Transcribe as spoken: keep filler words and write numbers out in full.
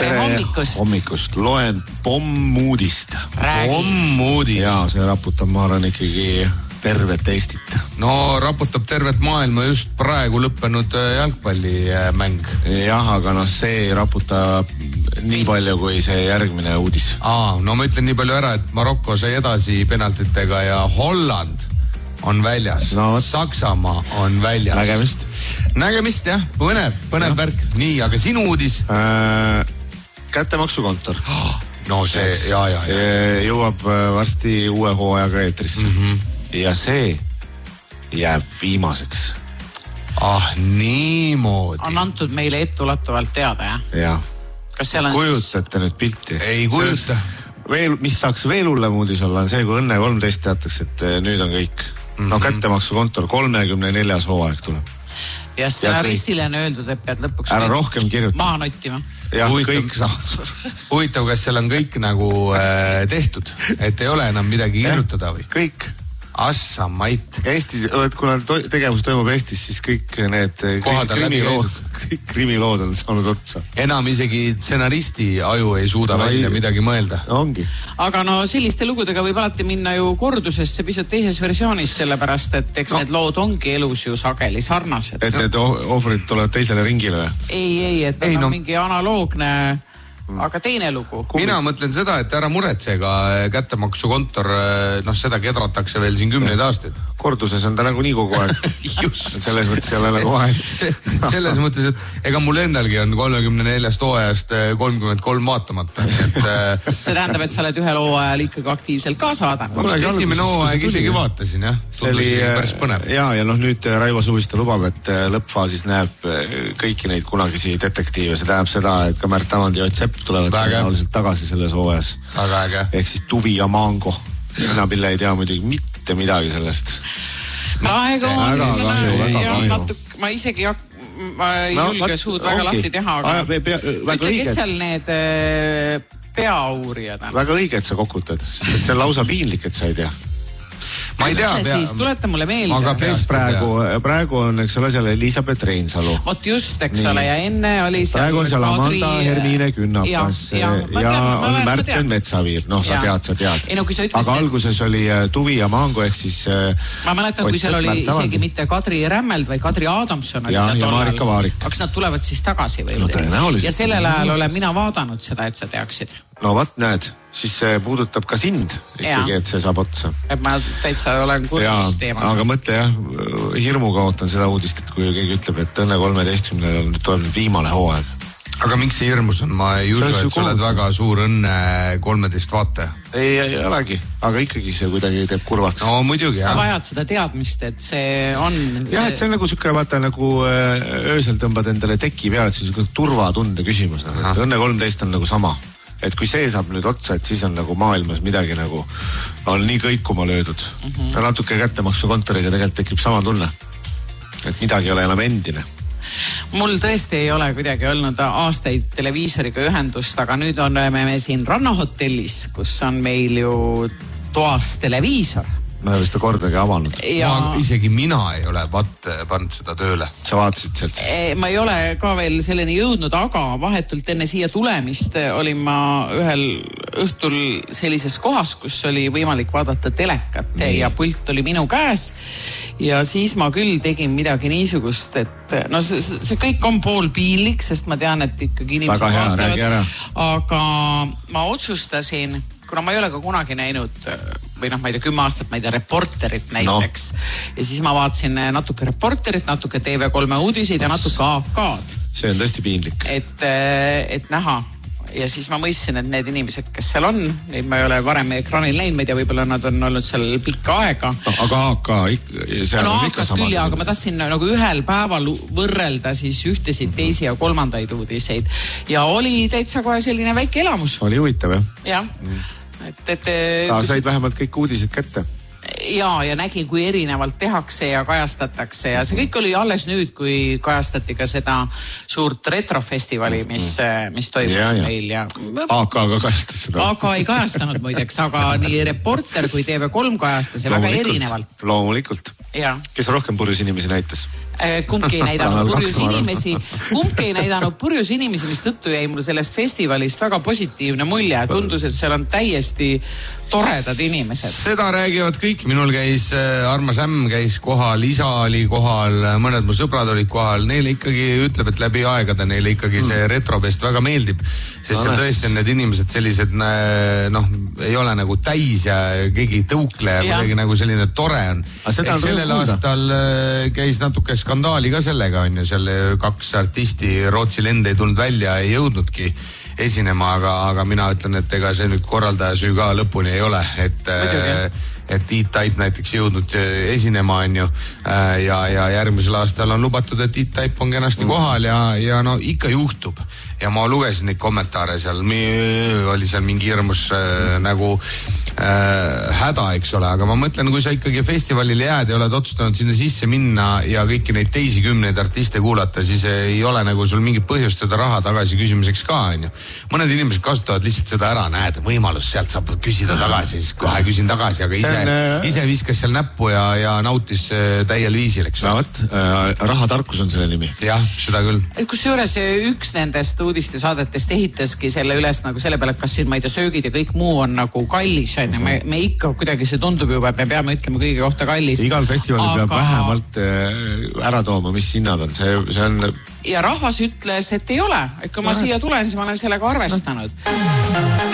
tere hommikust. hommikust. Loen pommuudist. Pommuudist. Jaa, see raputab, ma arvan, ikkagi tervet Eestit. No raputab tervet maailma just praegu lõppenud jalgpallimäng. Jah, aga noh, see raputab nii palju kui see järgmine uudis. Aa, no ma ütlen nii palju ära, et Marokko sai edasi penaltitega ja Holland on väljas. No, Saksamaa on väljas. Nägemist. Nägemist, jah. Põnev, põnev värk. Nii, aga sinu uudis? Äh, kättemaksukontor. No see, ja, ja, ja. Jõuab varsti uue hooajaga eetrisse. Mm-hmm. Ja see jääb viimaseks. Ah, niimoodi. On antud meile etteulatuvalt teada, jah? Jah. Kas seal on kujutate siis... nüüd pilti? Ei kujuta. Veel, mis saaks veel hullem uudis olla, on see, kui Õnne kolmteist teatakse, et nüüd on kõik. Mm-hmm. No kättemaksukontor, kolmekümne neljas hooaeg tuleb. Ja stsenaristile on öeldud, et pead lõpuks ära rohkem kirjuta. Maha nottima. Jah, huvitav, kõik saavad. Huvitav, kas seal on kõik nagu äh, tehtud, et ei ole enam midagi kirjutada või? Kõik. Assa mait. Eestis, kuna tegevus toimub Eestis, siis kõik need krimilood, kõik krimilood on saanud otsa. Enam isegi stsenaristi aju ei suuda no, välja ei, midagi mõelda. Ongi. Aga no selliste lugudega võib alati minna ju kordusesse pisut teises versioonis, sellepärast, et eks no. Need lood ongi elus ju sageli sarnased. Et need ohvrid tulevad teisele ringile? Ei, ei, et ei, on no. mingi analoogne... Aga teine lugu. Mina mõtlen seda, et ära muretsega kättemaksukontor, noh seda kedratakse veel siin kümneid aastaid. Korduses on ta nagu nii kogu aeg. Just. Selles mõttes ei ole nagu vahet. Selles mõttes, et ega mul endalgi on kolmekümne neljast hooajast kolmkümmend kolm vaatamata. Et, see tähendab, et sa oled ühel hooajal ikkagi aktiivselt kaasa vaadanud. Esimene hooaeg isegi vaatasin, jah. See oli päris põnev. Ja, ja noh nüüd Raivo Suviste lubab, et lõppfaasis näeb kõiki neid kunagisi detektiive. See tähendab seda, et ka Märt Avand ja Ott Sepp tulevad tõenäoliselt tagasi selles hooajas. Ehk siis Tuvi ja Mango. Mina Pille ei tea muidugi mitte midagi sellest. Praegu on natuke, ma isegi ma ei no, julge suud väga okay. lahti teha, aga Aja, pea, ütle, kes seal need peauurijad on? Väga õige, et sa kokutad, sest et see on lausa piinlik, et sa ei tea. Ma ei tea, pea... siis tuleta mulle meelde. Aga kes praegu, praegu on, eks ole, seal Elisabeth Reinsalu. Vot just, eks ole, ja enne oli seal... Praegu on seal Amanda Hermine Künnapas ja, ja, ja on Märten Metsaviir. Noh, sa tead, sa tead. Ei, no, kui sa ütlesid, aga alguses oli Tuvi ja Mango, ehk siis... Ma mäletan, kui seal oli isegi mitte Kadri Rämmeld, vaid Kadri Adamson. Ja, ja Marika Vaarik. Aga nad tulevad siis tagasi või? No tõenäoliselt. Ja sellel ajal olen mina vaadanud seda, et sa teaksid. No vat, näed, siis see puudutab ka sind ikkagi, et see saab otsa. Et ma täitsa olen kursus teema. Aga mõtle jah, hirmuga ootan seda uudist, et kui keegi ütleb, et Õnne kolmeteistkümnendal on nüüd toimunud viimane hooaeg. Aga miks see hirmus on? Ma ei usu, et sa oled väga suur Õnne kolmeteist vaataja. Ei, ei olegi, aga ikkagi see kuidagi teeb kurvaks. No muidugi, jah. Sa vajad seda teadmist, et see on... Jah, et see on nagu siuke, vaata, nagu öösel tõmbad endale teki peale, et see on siuke turvatunde küsimus. Et Õnne kolmteist on nagu sama. Et kui see saab nüüd otsa, et siis on nagu maailmas midagi nagu on nii kõikuma löödud. Mm-hmm. Ja natuke kättemaksukontoriga tegelikult tekib sama tunne. Et midagi ei ole enam endine. Mul tõesti ei ole kuidagi olnud aastaid televiisoriga ühendust, aga nüüd on me siin Rannahotellis, kus on meil ju toas televiisor. Ma ei ole seda kordagi avanud. Ja... Ma, isegi mina ei ole pat, pannud seda tööle. Sa vaatasid sealt siis? Ma ei ole ka veel selleni jõudnud, aga vahetult enne siia tulemist olin ma ühel õhtul sellises kohas, kus oli võimalik vaadata telekat Nii. Ja pult oli minu käes. Ja siis ma küll tegin midagi niisugust, et no see, see kõik on pool piinlik, sest ma tean, et ikkagi inimesed väga hea, räägi ära. Aga ma otsustasin, kuna ma ei ole ka kunagi näinud või noh, ma ei tea, kümme aastat, ma ei tea, Reporterit näiteks. No. Ja siis ma vaatasin natuke Reporterit, natuke T V kolme uudiseid ja natuke A K-d. See on tõesti piinlik. Et, et näha. Ja siis ma mõistsin, et need inimesed, kes seal on, neid ma ei ole varem ekraanil näinud, ma ei tea, võib-olla nad on olnud seal pikka aega. No, aga A K, seal no, on ikka sama. Küll, aga ma tahtsin nagu ühel päeval võrrelda siis ühtesid, teisi ja kolmandaid uudiseid. Ja oli täitsa kohe selline väike elamus. Oli huvitav, jah? Jah. Mm. Et, et, Aga said vähemalt kõik uudised kätte? ja, ja nägi, kui erinevalt tehakse ja kajastatakse ja see kõik oli alles nüüd, kui kajastati ka seda suurt retrofestivali, mis, mis toimus ja, ja. meil ja. A K ka kajastas seda. A K ei kajastanud muideks, aga nii Reporter kui T V kolm kajastas ja väga erinevalt. Loomulikult. Ja. Kes rohkem purjus inimesi näitas? Kumbki ei näidanud purjus inimesi, kumbki ei näidanud purjus inimesi, mis tõttu jäi mul sellest festivalist väga positiivne mulje. Tundus, et seal on täiesti toredad inimesed. Seda räägivad kõik. Minul käis Armas Ämm käis kohal, isa oli kohal, mõned mu sõbrad olid kohal. Neile ikkagi ütleb, et läbi aegade neile ikkagi see retrofest väga meeldib. Sest seal tõesti on need inimesed sellised, noh, ei ole nagu täis ja keegi tõukle ja kuidagi nagu selline tore on. Eks sellel aastal käis natuke skandaali ka sellega, on ju, seal kaks artisti Rootsi lend ei tulnud välja, ei jõudnudki esinema, aga, aga mina ütlen, et ega see nüüd korraldaja süü ka lõpuni ei ole, et, et E-Type näiteks jõudnud esinema, on ju, ja, ja järgmisel aastal on lubatud, et E-Type on kenasti kohal ja, ja no ikka juhtub. Ja ma lugesin neid kommentaare seal, oli seal mingi hirmus äh, nagu äh, häda, eks ole, aga ma mõtlen, kui sa ikkagi festivalile jääd ja oled otsustanud sinna sisse minna ja kõiki neid teisi kümneid artiste kuulata, siis ei ole nagu sul mingit põhjust seda raha tagasi küsimiseks ka, on ju. Mõned inimesed kasutavad lihtsalt seda ära, näed, võimalus sealt saab küsida tagasi, siis kohe küsin tagasi, aga ise, on, ise viskas seal näppu ja, ja nautis täiel viisil, eks ole. Äh, rahatarkus on selle nimi. Jah, seda küll. Kus juures üks nendest uudistesaadetest ehitaski selle üles nagu selle peale, et kas siin, ma ei tea, söögid ja kõik muu on nagu kallis, on ju, me, me ikka kuidagi see tundub juba, et me peame ütlema kõige kohta kallis. Igal festivalil aga... peab vähemalt ära tooma, mis hinnad on, see, see on... Ja rahvas ütles, et ei ole, et kui ma no, siia tulen, siis ma olen sellega arvestanud.